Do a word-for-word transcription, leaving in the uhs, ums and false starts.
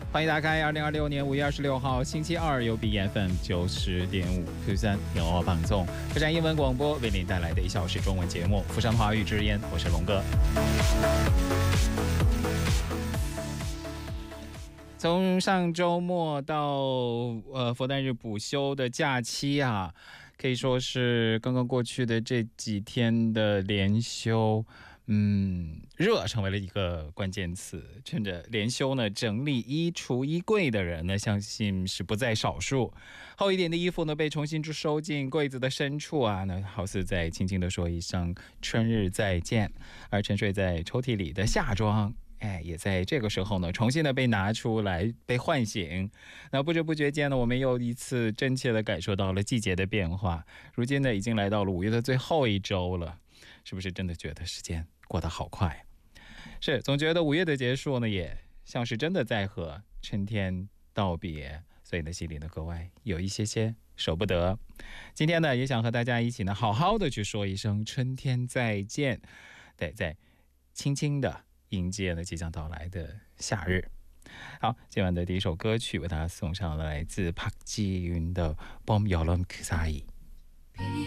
欢迎打开二零二六年五月二十六号星期二由 B F M 九十点五 Q 三由我放送釜山英文广播为您带来的一小时中文节目釜山华语之音，我是龙哥。从上周末到呃佛诞日补休的假期啊，可以说是刚刚过去的这几天的连休，嗯，热成为了一个关键词。趁着连休呢，整理衣橱衣柜的人呢，相信是不在少数。厚一点的衣服呢，被重新收进柜子的深处啊，那好似在轻轻地说一声春日再见。而沉睡在抽屉里的夏装，哎，也在这个时候呢，重新的被拿出来，被唤醒。那不知不觉间呢，我们又一次真切的感受到了季节的变化。如今呢，已经来到了五月的最后一周了，是不是真的觉得时间过得好快？是，总觉得五月的结束呢，也像是真的在和春天道别，所以呢，心里呢格外有一些些舍不得。今天呢，也想和大家一起呢，好好的去说一声春天再见，对，在轻轻的迎接了即将到来的夏日。好，今晚的第一首歌曲为大家送上了来自朴智允的《봄 여름 그 사이》。